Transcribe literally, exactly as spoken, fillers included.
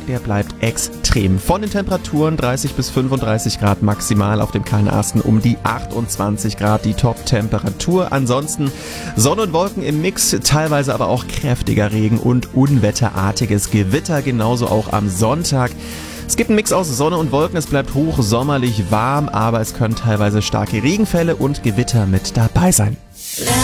der bleibt extrem. Von den Temperaturen dreißig bis fünfunddreißig Grad maximal, auf dem Kleinarsten um die achtundzwanzig Grad die Top-Temperatur. Ansonsten Sonne und Wolken im Mix, teilweise aber auch kräftiger Regen und unwetterartiges Gewitter, genauso auch am Sonntag. Es gibt einen Mix aus Sonne und Wolken, es bleibt hochsommerlich warm, aber es können teilweise starke Regenfälle und Gewitter mit dabei sein.